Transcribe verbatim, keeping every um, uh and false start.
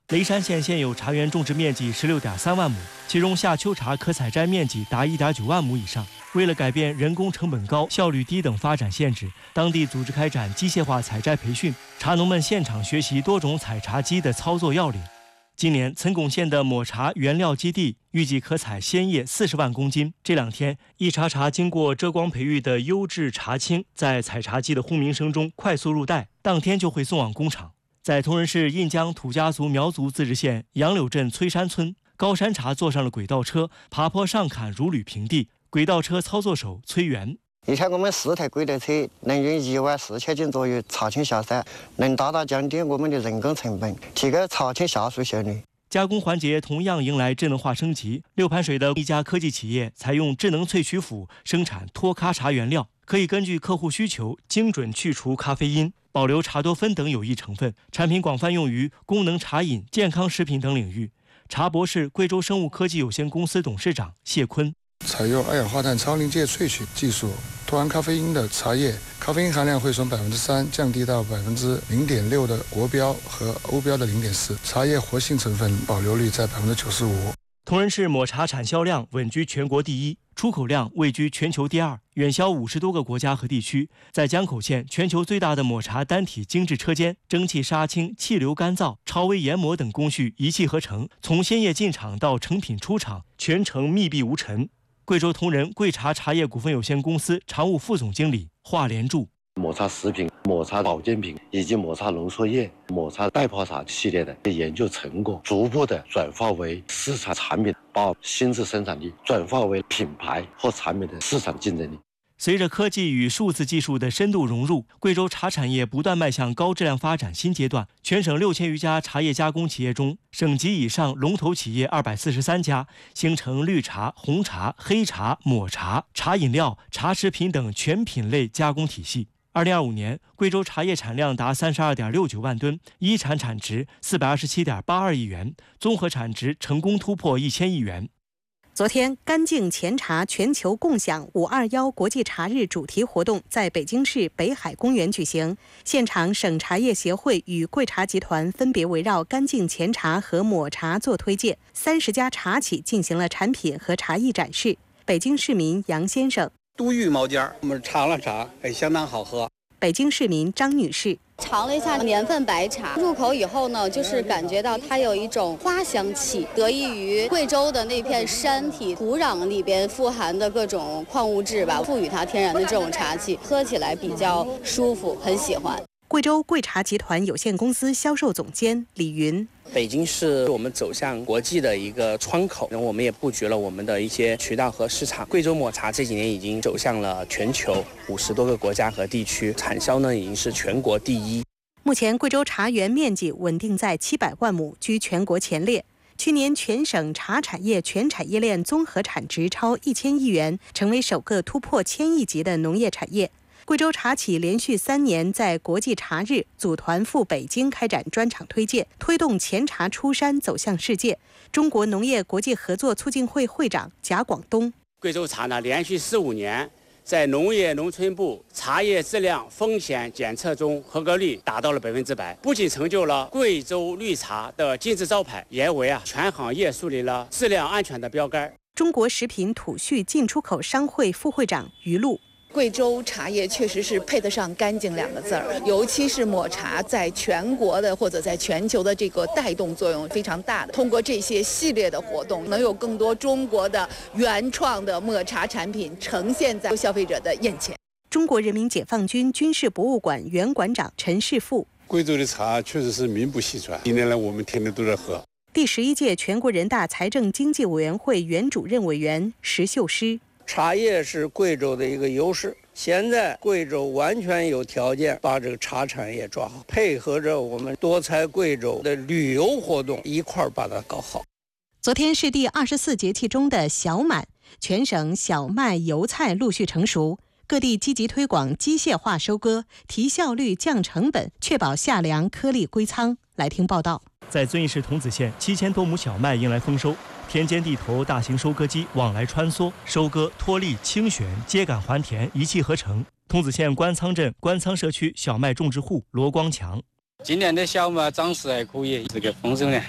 雷山县现有茶园种植面积十六点三万亩，其中夏秋茶可采摘面积达一点九万亩以上。为了改变人工成本高、效率低等发展限制，当地组织开展机械化采摘培训，茶农们现场学习多种采茶机的操作要领。今年岑巩县的抹茶原料基地预计可采鲜叶四十万公斤。这两天，一茬茬经过遮光培育的优质茶青，在采茶机的轰鸣声中快速入袋，当天就会送往工厂。在铜仁市印江土家族苗族自治县杨柳镇崔山村，高山茶坐上了轨道车，爬坡上坎如履平地。轨道车操作手崔元。 一天我们四台轨道车能运一万四千斤左右茶青下山，能大大降低我们的人工成本，提高茶青下水效率。 加工环节同样迎来智能化升级。六盘水的一家科技企业采用智能萃取釜生产脱咖茶原料，可以根据客户需求精准去除咖啡因，保留茶多酚等有益成分。产品广泛用于功能茶饮、健康食品等领域。茶博士贵州生物科技有限公司董事长谢坤。 采用二氧化碳超临界萃取技术脱含咖啡因的茶叶，咖啡因含量会从百分之三降低到百分之零点六的国标和欧标的零点四，茶叶活性成分保留率在百分之九十五。 铜仁市抹茶产销量稳居全国第一，出口量位居全球第二，远销五十多个国家和地区。在江口县，全球最大的抹茶单体精制车间，蒸汽杀青、气流干燥、超微研磨等工序一气呵成，从鲜叶进厂到成品出厂，全程密闭无尘。贵州铜仁贵茶茶叶股份有限公司常务副总经理华连柱。 抹茶食品、抹茶保健品以及抹茶浓缩液、抹茶袋泡茶系列的研究成果，逐步的转化为市场产品，把新质生产力转化为品牌和产品的市场竞争力。 随着科技与数字技术的深度融入，贵州茶产业不断迈向高质量发展新阶段。全省六千余家茶叶加工企业中，省级以上龙头企业二百四十三家，形成绿茶、红茶、黑茶、抹茶、茶饮料、茶食品等全品类加工体系。二零二五年，贵州茶叶产量达三十二点六九万吨，一产产值四百二十七点八二亿元，综合产值成功突破一千亿元。 昨天，干净前茶全球共享五二一国际茶日主题活动在北京市北海公园举行。现场，省茶叶协会与贵茶集团分别围绕干净前茶和抹茶做推介，三十家茶企进行了产品和茶艺展示。北京市民杨先生： 都御毛尖，我们尝了茶，还相当好喝。 北京市民张女士： 尝了一下年份白茶，入口以后呢，就是感觉到它有一种花香气，得益于贵州的那片山体土壤里边富含的各种矿物质吧，赋予它天然的这种茶气，喝起来比较舒服，很喜欢。 贵州贵茶集团有限公司销售总监李云： 北京是我们走向国际的一个窗口，然后我们也布局了我们的一些渠道和市场。贵州抹茶这几年已经走向了全球五十多个国家和地区，产销呢已经是全国第一。 目前，贵州茶园面积稳定在七百万亩，居全国前列。去年，全省茶产业全产业链综合产值超一千亿元，成为首个突破千亿级的农业产业。贵州茶企连续三年在国际茶日组团赴北京开展专场推介，推动前茶出山走向世界。中国农业国际合作促进会会长贾广东： 贵州茶呢，连续十五年在农业农村部茶叶质量风险检测中合格率达到了百分之百，不仅成就了贵州绿茶的金字招牌，也为啊全行业树立了质量安全的标杆。 中国食品土畜进出口商会副会长于璐： 贵州茶叶确实是配得上干净两个字儿，尤其是抹茶在全国的或者在全球的这个带动作用非常大的。通过这些系列的活动，能有更多中国的原创的抹茶产品呈现在消费者的眼前。 中国人民解放军军事博物馆原馆长陈世富： 贵州的茶确实是名不虚传，近年来我们天天都在喝。 第十一届全国人大财政经济委员会原主任委员石秀诗： 茶叶是贵州的一个优势，现在贵州完全有条件把这个茶产业抓好，配合着我们多彩贵州的旅游活动一块儿把它搞好。 昨天是第二十四节气中的小满，全省小麦、油菜陆续成熟，各地积极推广机械化收割，提效率、降成本，确保夏粮颗粒归仓。来听报道。 在遵义市桐梓县，七千多亩小麦迎来丰收，田间地头大型收割机往来穿梭，收割、脱粒、清选、秸秆还田一气呵成。桐梓县官仓镇官仓社区小麦种植户罗光强： 今年的小麦长势还可以，这个丰收呢